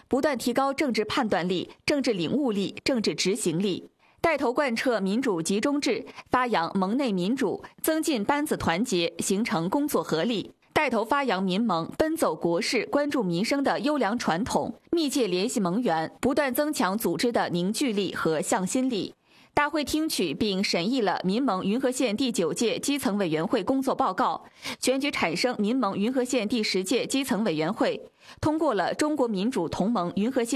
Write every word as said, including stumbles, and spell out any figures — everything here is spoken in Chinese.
不断提高政治判断力、政治领悟力、政治执行力。带头贯彻民主集中制，发扬盟内民主，增进班子团结，形成工作合力。带头发扬民盟奔走国事、关注民生的优良传统，密切联系盟员，不断增强组织的凝聚力和向心力。大会听取并审议了民盟云和县第九届基层委员会工作报告，选举产生民盟云和县第十届基层委员会，通过了中国民主同盟云和县